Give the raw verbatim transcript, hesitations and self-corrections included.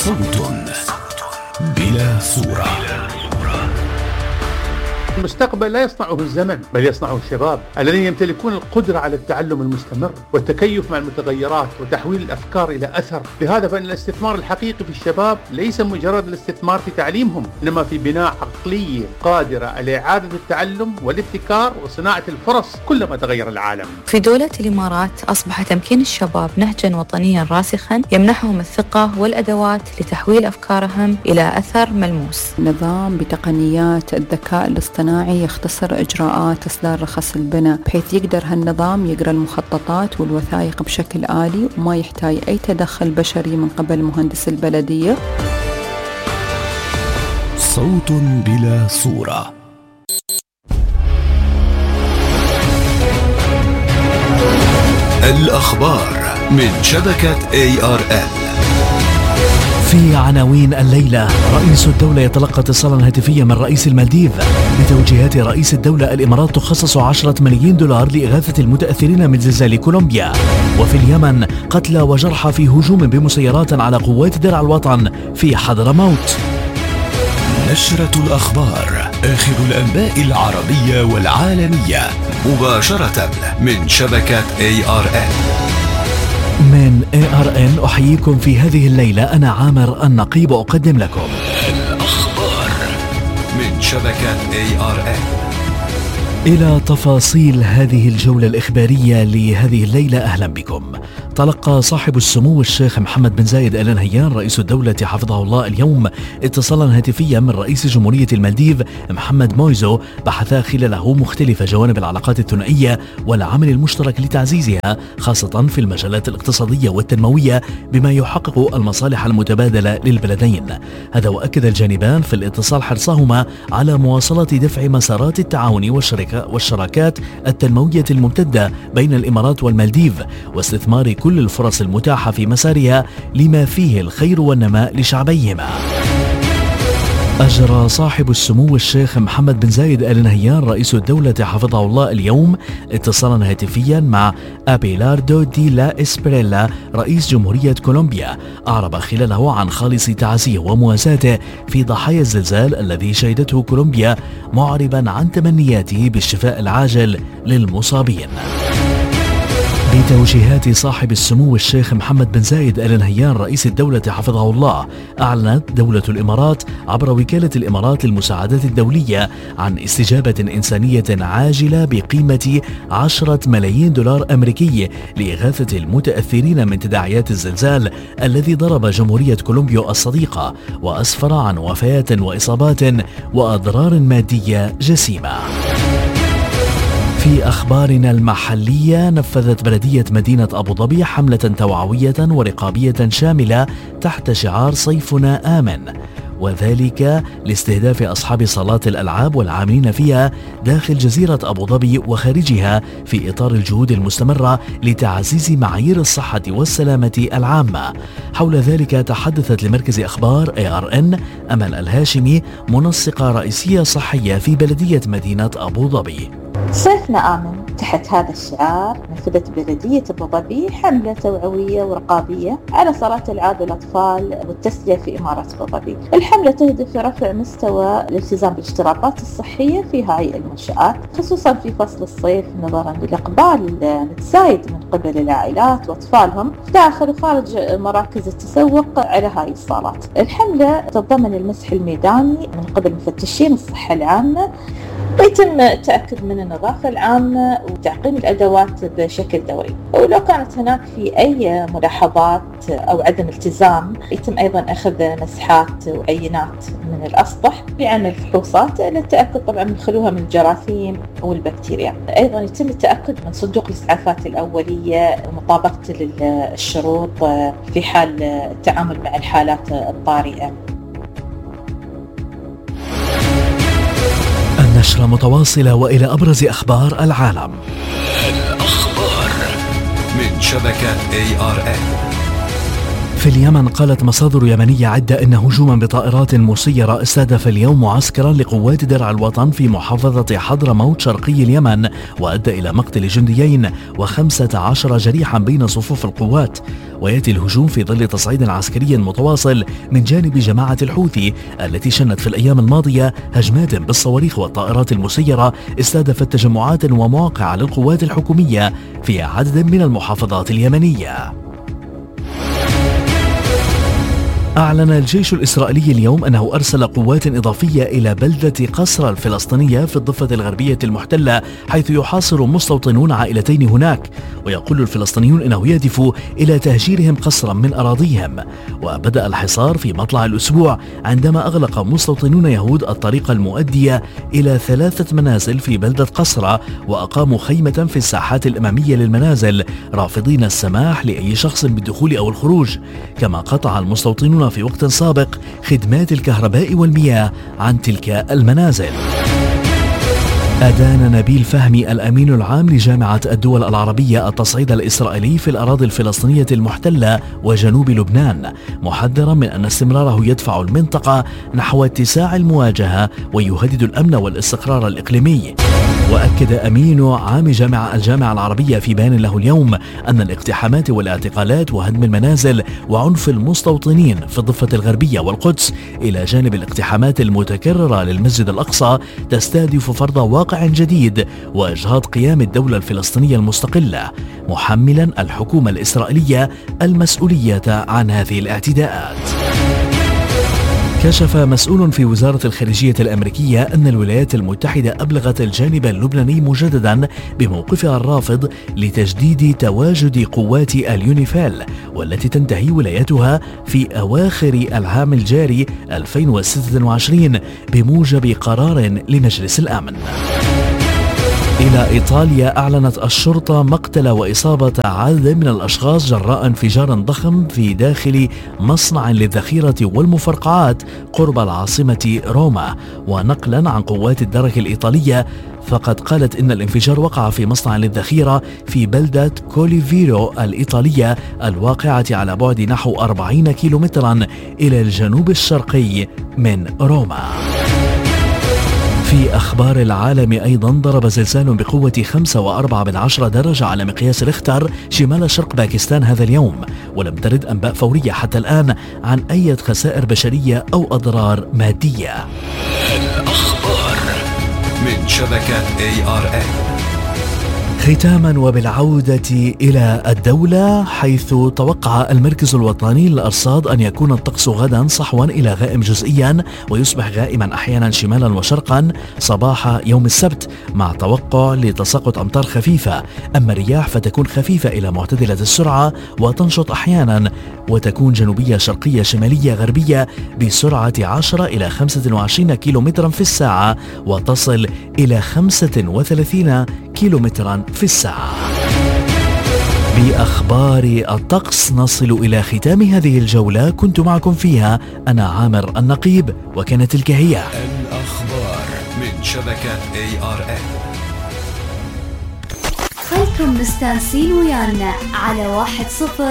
صوت بلا صورة. المستقبل لا يصنعه الزمن بل يصنعه الشباب الذين يمتلكون القدرة على التعلم المستمر والتكيف مع المتغيرات وتحويل الأفكار إلى أثر. لهذا فإن الاستثمار الحقيقي في الشباب ليس مجرد الاستثمار في تعليمهم، إنما في بناء عقلية قادرة على إعادة التعلم والابتكار وصناعة الفرص كلما تغير العالم. في دولة الإمارات أصبح تمكين الشباب نهجا وطنيا راسخا يمنحهم الثقة والأدوات لتحويل أفكارهم إلى أثر ملموس. نظام بتقنيات الذكاء الاصطناعي يختصر إجراءات إصدار رخص البناء، بحيث يقدر هالنظام يقرأ المخططات والوثائق بشكل آلي وما يحتاج أي تدخل بشري من قبل مهندس البلدية. صوت بلا صورة. الأخبار من شبكة إيه آر إل. في عناوين الليلة: رئيس الدولة يتلقى اتصالا هاتفيا من رئيس المالديف بتوجيهات رئيس الدولة، الإمارات تخصص عشرة ملايين دولار لإغاثة المتأثرين من زلزال كولومبيا. وفي اليمن قتلى وجرحى في هجوم بمسيرات على قوات درع الوطن في حضرموت. نشرة الأخبار، آخر الأنباء العربية والعالمية مباشرة من شبكة إيه آر إل. من إيه آر إن أحييكم في هذه الليلة، أنا عامر النقيب أقدم لكم الأخبار من شبكة إيه آر إل. إلى تفاصيل هذه الجولة الإخبارية لهذه الليلة، أهلا بكم. تلقى صاحب السمو الشيخ محمد بن زايد آل نهيان رئيس الدولة حفظه الله اليوم اتصالا هاتفيا من رئيس جمهورية المالديف محمد مويزو، بحثا خلاله مختلف جوانب العلاقات الثنائية والعمل المشترك لتعزيزها، خاصة في المجالات الاقتصادية والتنموية بما يحقق المصالح المتبادلة للبلدين. هذا وأكد الجانبان في الاتصال حرصهما على مواصلة دفع مسارات التعاون والشركة والشراكات التنموية الممتدة بين الإمارات والمالديف، واستثمار كل الفرص المتاحة في مسارها لما فيه الخير والنماء لشعبيهما. أجرى صاحب السمو الشيخ محمد بن زايد آل نهيان رئيس الدولة حفظه الله اليوم اتصالا هاتفيا مع أبيلاردو دي لا إسبريلا رئيس جمهورية كولومبيا، أعرب خلاله عن خالص تعزيه ومواساته في ضحايا الزلزال الذي شهدته كولومبيا، معربا عن تمنياته بالشفاء العاجل للمصابين. بتوجيهات صاحب السمو الشيخ محمد بن زايد آل نهيان رئيس الدولة حفظه الله، أعلنت دولة الإمارات عبر وكالة الإمارات للمساعدات الدولية عن استجابة إنسانية عاجلة بقيمة عشرة ملايين دولار أمريكي لإغاثة المتأثرين من تداعيات الزلزال الذي ضرب جمهورية كولومبيا الصديقة وأسفر عن وفيات وإصابات وأضرار مادية جسيمة. في أخبارنا المحلية، نفذت بلدية مدينة أبو ظبي حملة توعوية ورقابية شاملة تحت شعار صيفنا آمن، وذلك لاستهداف أصحاب صالات الألعاب والعاملين فيها داخل جزيرة أبو ظبي وخارجها في إطار الجهود المستمرة لتعزيز معايير الصحة والسلامة العامة. حول ذلك تحدثت لمركز أخبار إيه آر إن أمل الهاشمي، منسقة رئيسية صحية في بلدية مدينة أبو ظبي. صيفنا آمن. تحت هذا الشعار نفذت بلدية أبو ظبي حملة توعوية ورقابية على صالات ألعاب الأطفال والتسلية في إمارة أبو ظبي. الحملة تهدف لرفع مستوى الالتزام بالاشتراطات الصحية في هذه المنشآت، خصوصا في فصل الصيف، نظرا للإقبال المتزايد من قبل العائلات وأطفالهم داخل وخارج مراكز التسوق على هذه الصالات. الحملة تتضمن المسح الميداني من قبل مفتشين الصحة العامة، ويتم التأكد من النظافة العامة وتعقيم الأدوات بشكل دوري، ولو كانت هناك في أي ملاحظات أو عدم التزام يتم أيضا أخذ مسحات وعينات من الأسطح لعمل فحوصات للتأكد طبعا من خلوها من الجراثيم والبكتيريا. أيضا يتم التأكد من صندوق الإسعافات الأولية ومطابقة للشروط في حال التعامل مع الحالات الطارئة. النشرة متواصلة وإلى أبرز أخبار العالم. الأخبار من شبكة إيه آر إل. في اليمن قالت مصادر يمنية عدة إن هجوما بطائرات مسيرة استهدف اليوم معسكرا لقوات درع الوطن في محافظة حضرموت شرقي اليمن، وأدى إلى مقتل جنديين وخمسة عشر جريحا بين صفوف القوات. ويأتي الهجوم في ظل تصعيد عسكري متواصل من جانب جماعة الحوثي التي شنت في الأيام الماضية هجمات بالصواريخ والطائرات المسيرة استهدفت تجمعات ومواقع للقوات الحكومية في عدد من المحافظات اليمنية. أعلن الجيش الإسرائيلي اليوم أنه أرسل قوات إضافية إلى بلدة قصرة الفلسطينية في الضفة الغربية المحتلة، حيث يحاصر مستوطنون عائلتين هناك. ويقول الفلسطينيون أنه يهدف إلى تهجيرهم قسرا من أراضيهم. وبدأ الحصار في مطلع الأسبوع عندما أغلق مستوطنون يهود الطريق المؤدية إلى ثلاثة منازل في بلدة قصرة، وأقاموا خيمة في الساحات الأمامية للمنازل رافضين السماح لأي شخص بالدخول أو الخروج. كما قطع المستوطنون في وقت سابق خدمات الكهرباء والمياه عن تلك المنازل. أدان نبيل فهمي الأمين العام لجامعة الدول العربية التصعيد الإسرائيلي في الأراضي الفلسطينية المحتلة وجنوب لبنان، محذرا من أن استمراره يدفع المنطقة نحو اتساع المواجهة ويهدد الأمن والاستقرار الإقليمي. وأكد أمين عام جامعة الجامعة العربية في بيان له اليوم أن الاقتحامات والاعتقالات وهدم المنازل وعنف المستوطنين في الضفة الغربية والقدس إلى جانب الاقتحامات المتكررة للمسجد الأقصى تستهدف فرض واقع جديد وإجهاض قيام الدولة الفلسطينية المستقلة، محملا الحكومة الإسرائيلية المسؤولية عن هذه الاعتداءات. كشف مسؤول في وزارة الخارجية الأمريكية أن الولايات المتحدة أبلغت الجانب اللبناني مجددا بموقفها الرافض لتجديد تواجد قوات اليونيفيل، والتي تنتهي ولايتها في أواخر العام الجاري ألفين وستة وعشرين بموجب قرار لمجلس الأمن. إلى إيطاليا، أعلنت الشرطة مقتل وإصابة عدد من الأشخاص جراء انفجار ضخم في داخل مصنع للذخيرة والمفرقعات قرب العاصمة روما. ونقلا عن قوات الدرك الإيطالية فقد قالت إن الانفجار وقع في مصنع للذخيرة في بلدة كوليفيرو الإيطالية الواقعة على بعد نحو أربعين كيلومترا إلى الجنوب الشرقي من روما. في أخبار العالم أيضا، ضرب زلزال بقوة خمسة وأربعة من عشرة درجة على مقياس ريختر شمال شرق باكستان هذا اليوم، ولم ترد أنباء فورية حتى الآن عن أي خسائر بشرية أو أضرار مادية. الأخبار من شبكة إيه آر إيه. ختاما وبالعودة إلى الدولة، حيث توقع المركز الوطني للأرصاد أن يكون الطقس غدا صحوا إلى غائم جزئيا، ويصبح غائما أحيانا شمالا وشرقا صباح يوم السبت، مع توقع لتساقط أمطار خفيفة. أما الرياح فتكون خفيفة إلى معتدلة السرعة وتنشط أحيانا، وتكون جنوبية شرقية شمالية غربية بسرعة عشرة إلى خمسة وعشرين كيلومترا في الساعة، وتصل إلى خمسة وثلاثين كيلومترا في الساعة. بأخبار الطقس نصل إلى ختام هذه الجولة، كنت معكم فيها أنا عامر النقيب، وكانت تلك هي الأخبار من شبكة إيه آر إيه. خلكم مستانسين ويانا على واحد صفر